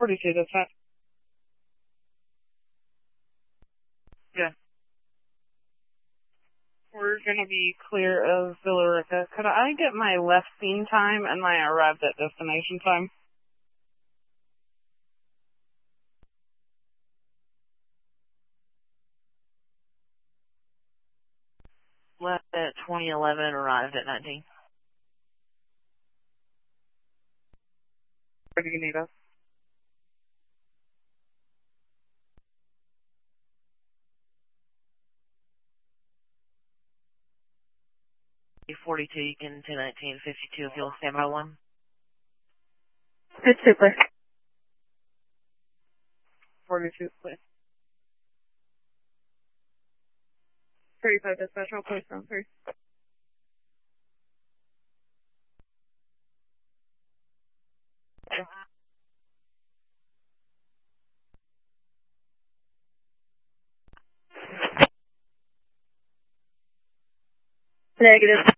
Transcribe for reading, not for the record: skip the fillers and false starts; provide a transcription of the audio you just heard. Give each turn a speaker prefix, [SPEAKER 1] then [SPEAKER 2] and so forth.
[SPEAKER 1] 42, that's right. Yeah. We're going to be clear of Villa Rica. Could I get my left scene time and my arrived at destination time?
[SPEAKER 2] Left at 2011, arrived at 19.
[SPEAKER 1] Where do you need us?
[SPEAKER 2] A42, you can 1019, 52 if you'll stand by one.
[SPEAKER 1] It's super. 42, please. 35 dispatch, I'll post on 3. Negative.